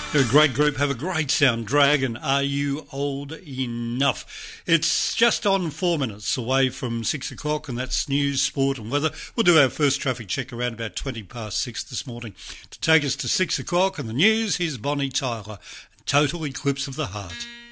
They're a great group, have a great sound. Dragon, Are You Old Enough? It's just on 4 minutes away from 6 o'clock, and that's news, sport and weather. We'll do our first traffic check around about 20 past 6 this morning. To take us to 6 o'clock and the news, here's Bonnie Tyler, Total Eclipse of the Heart.